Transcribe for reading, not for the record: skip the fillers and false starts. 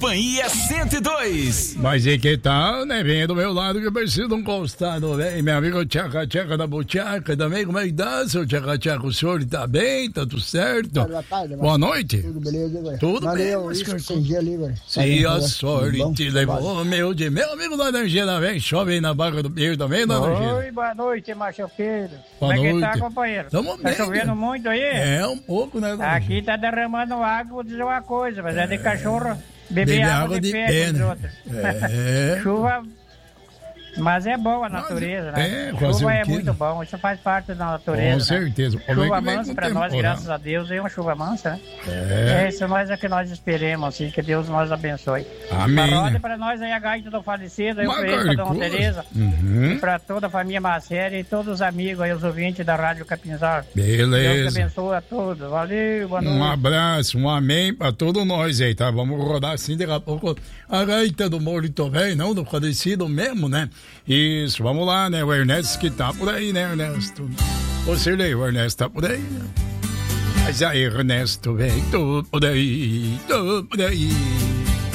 Companhia 102. Mas e que tal, né? Venha do meu lado que eu preciso de um costado, velho. Meu amigo Tchaca Tchaca da Buchaca também. Como é que tá, seu Tchaca Tchaca? O senhor tá bem? Tá tudo certo? Boa tarde, boa noite. Tudo beleza, velho? Tudo valeu, bem. Isso sem dia ali, velho. Se a sorte te levou, meu de meu amigo Laranjeira, vem. Chove aí na barca do Pinheiro também, Laranjeira? Oi, boa noite, macho Pedro. Boa Como é que noite. tá, companheiro? Tamo Tá bem, chovendo né? muito aí? É, um pouco, né, Laranjeira? Aqui tá derramando água, vou dizer uma coisa, mas é de cachorro beber água de pé dos outros. É. Chuva, mas é bom a natureza, né? fazer Chuva o é quê, muito né? bom, isso faz parte da natureza. Com né? certeza. Chuva mansa pra nós, graças a Deus, é uma chuva mansa, né? É isso é que nós esperemos, assim, que Deus nos abençoe. Amém. Parode pra nós aí a gaita do falecido, aí o Freire pra Dona Tereza, e pra toda a família Maceri e todos os amigos aí, os ouvintes da Rádio Capinzal. Beleza. Deus te abençoe a todos. Valeu, boa noite. Um abraço, um amém pra todos nós aí, tá? Vamos rodar assim daqui a pouco a gaita do Morito Velho, não, do falecido mesmo, né? Isso, vamos lá, né? O Ernesto que tá por aí, né, Ernesto? Ô, Cirlei, o Ernesto tá por aí, né? Mas aí, Ernesto, vem, tô por aí, tô por aí.